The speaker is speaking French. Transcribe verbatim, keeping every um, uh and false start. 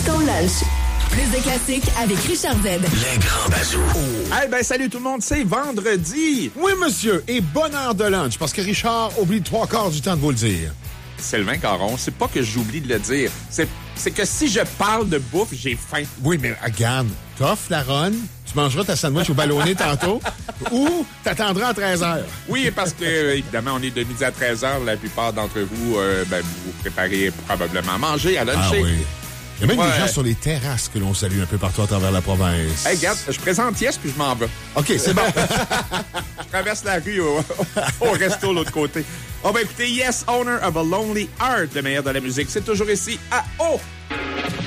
ton lunch. Plus de classiques avec Richard Z. Les grands bazous. Oh. Eh ben, salut tout le monde, c'est vendredi. Oui, monsieur, et bonne heure de lunch, parce que Richard oublie trois quarts du temps de vous le dire. Sylvain Caron, c'est pas que j'oublie de le dire. C'est, c'est que si je parle de bouffe, j'ai faim. Oui, mais regarde, t'offres la run, tu mangeras ta sandwich au ballonné tantôt, ou t'attendras à treize heures. Oui, parce que, euh, évidemment, on est de midi à treize heures. La plupart d'entre vous, euh, ben, vous vous préparez probablement à manger, à luncher. Ah oui. Il y a même ouais. des gens sur les terrasses que l'on salue un peu partout à travers la province. Hey, regarde, je présente Yes, puis je m'en vais. OK, c'est bon. Je traverse la rue au, au resto de l'autre côté. Oh, ben écoutez, Yes, Owner of a Lonely Heart, le meilleur de la musique. C'est toujours ici à O